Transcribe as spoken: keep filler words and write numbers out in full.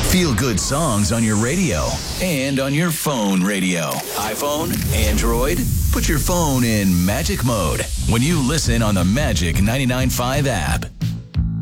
Feel good songs on your radio and on your phone radio. iPhone, Android, put your phone in magic mode when you listen on the Magic ninety-nine point five app.